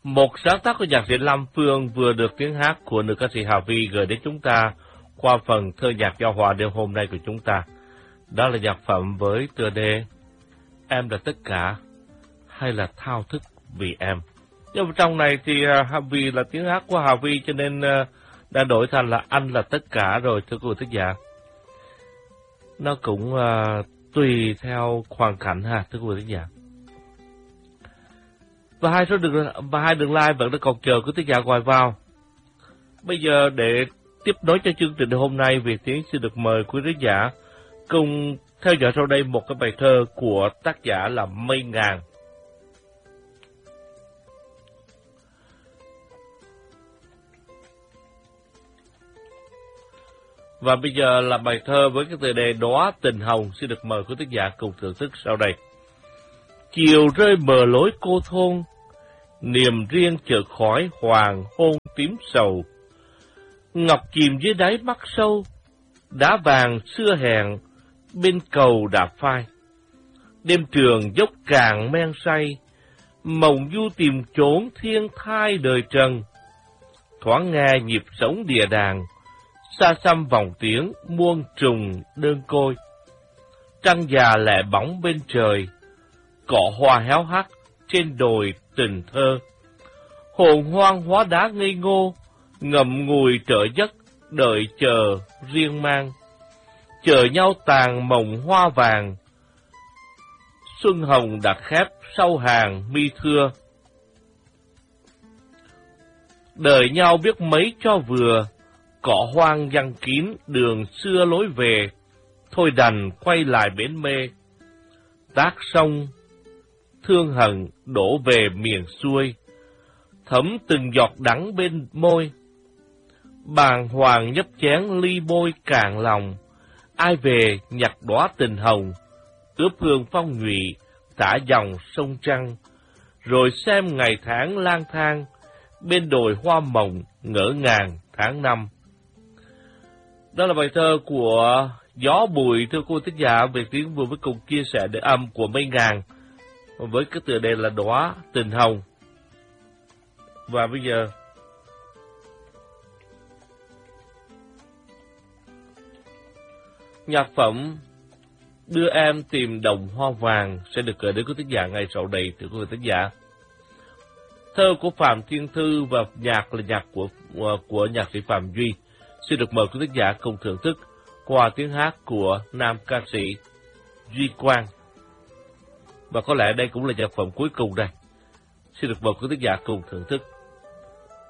Một sáng tác của nhạc sĩ Lam Phương vừa được tiếng hát của nữ ca sĩ Hà Vi gửi đến chúng ta qua phần thơ nhạc giao hòa đêm hôm nay của chúng ta. Đó là nhạc phẩm với tựa đề Em là tất cả hay là thao thức vì em. Nhưng trong này thì Hà Vi là tiếng hát của Hà Vi cho nên đã đổi thành là Anh là tất cả rồi, thưa quý vị thính giả. Nó cũng tùy theo hoàn cảnh ha, thưa quý vị thính giả. Và hai đường like vẫn đang còn chờ quý thính giả gọi vào. Bây giờ để tiếp nối cho chương trình hôm nay, Việt Tiến xin được mời quý thính giả cùng theo dõi sau đây một cái bài thơ của tác giả là Mây Ngàn. Và bây giờ là bài thơ với cái tựa đề Đóa Tình Hồng, xin được mời quý thính giả cùng thưởng thức sau đây. Chiều rơi mờ lối cô thôn, niềm riêng chợt khói hoàng hôn tím sầu. Ngọc chìm dưới đáy mắt sâu, đá vàng xưa hẹn bên cầu đạp phai. Đêm trường dốc càng men say, mộng du tìm chốn thiên thai đời trần. Thoáng nghe nhịp sống địa đàng, xa xăm vòng tiếng muôn trùng đơn côi. Trăng già lẻ bóng bên trời, cỏ hoa héo hắt trên đồi tình thơ. Hồn hoang hóa đá ngây ngô, ngậm ngùi trở giấc đợi chờ riêng mang. Chờ nhau tàn mộng hoa vàng, xuân hồng đặt khép sau hàng mi thưa. Đợi nhau biết mấy cho vừa, cỏ hoang giăng kín đường xưa lối về. Thôi đành quay lại bến mê, tác sông thương hận đổ về miền xuôi, thấm từng giọt đắng bên môi. Bàng hoàng nhấp chén ly bôi cạn lòng, ai về nhặt đóa tình hồng, ướp hương phong nhụy thả dòng sông trăng. Rồi xem ngày tháng lang thang, bên đồi hoa mộng ngỡ ngàng tháng năm. Đó là bài thơ của Gió Bụi, thưa cô thính giả. Về tiếng vừa mới cùng chia sẻ để âm của Mây Ngàn với cái tựa đề là Đóa Tình Hồng. Và bây giờ nhạc phẩm Đưa Em Tìm Đồng Hoa Vàng sẽ được gửi đến quý thính giả ngay sau đây, thưa quý thính giả. Thơ của Phạm Thiên Thư và nhạc là nhạc của nhạc sĩ Phạm Duy. Xin được mời quý thính giả cùng thưởng thức qua tiếng hát của nam ca sĩ Duy Quang. Và có lẽ đây cũng là nhạc phẩm cuối cùng đây. Xin được mời quý thính giả cùng thưởng thức.